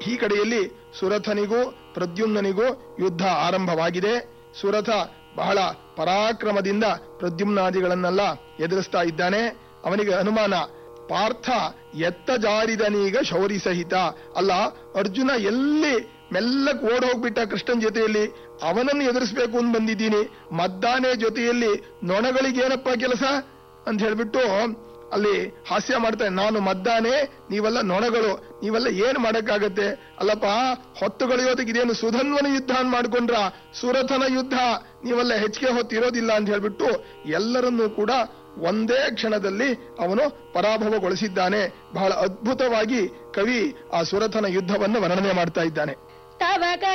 ಈ ಕಡೆಯಲ್ಲಿ ಸುರಥನಿಗೂ ಪ್ರದ್ಯುಮ್ನನಿಗೂ ಯುದ್ಧ ಆರಂಭವಾಗಿದೆ. ಸುರಥ ಬಹಳ ಪರಾಕ್ರಮದಿಂದ ಪ್ರದ್ಯುಮ್ನಾದಿಗಳನ್ನೆಲ್ಲ ಎದುರಿಸ್ತಾ ಇದ್ದಾನೆ. ಅವನಿಗೆ ಅನುಮಾನ, ಪಾರ್ಥ ಎತ್ತ ಜಾರಿದನೀಗ ಶೌರಿ ಸಹಿತ. ಅಲ್ಲ, ಅರ್ಜುನ ಎಲ್ಲಿ ಮೆಲ್ಲಕ್ಕೆ ಓಡ್ ಹೋಗ್ಬಿಟ್ಟ ಕೃಷ್ಣನ್ ಜೊತೆಯಲ್ಲಿ, ಅವನನ್ನು ಎದುರಿಸ್ಬೇಕು ಅಂತ ಬಂದಿದ್ದೀನಿ, ಮದ್ದಾನೆ ಜೊತೆಯಲ್ಲಿ ನೊಣಗಳಿಗೇನಪ್ಪ ಕೆಲಸ ಅಂತ ಹೇಳ್ಬಿಟ್ಟು ಅಲ್ಲಿ ಹಾಸ್ಯ ಮಾಡ್ತಾನೆ. ನಾನು ಮದ್ದಾನೆ, ನೀವೆಲ್ಲ ನೊಣಗಳು, ನೀವೆಲ್ಲ ಏನ್ ಮಾಡಕ್ಕಾಗತ್ತೆ? ಅಲ್ಲಪ್ಪ, ಹೊತ್ತುಗಳಿಯೋದಕ್ಕೆ ಇದೇನು ಸುಧನ್ವನ ಯುದ್ಧ ಮಾಡ್ಕೊಂಡ್ರ? ಸುರಥನ ಯುದ್ಧ, ನೀವೆಲ್ಲ ಹೆಚ್ಚಿಗೆ ಹೊತ್ತಿರೋದಿಲ್ಲ ಅಂತ ಹೇಳ್ಬಿಟ್ಟು ಎಲ್ಲರನ್ನೂ ಕೂಡ ಒಂದೇ ಕ್ಷಣದಲ್ಲಿ ಅವನು ಪರಾಭವಗೊಳಿಸಿದ್ದಾನೆ. ಬಹಳ ಅದ್ಭುತವಾಗಿ ಕವಿ ಆ ಸುರಥನ ಯುದ್ಧವನ್ನು ವರ್ಣನೆ ಮಾಡ್ತಾ ಇದ್ದಾನೆ.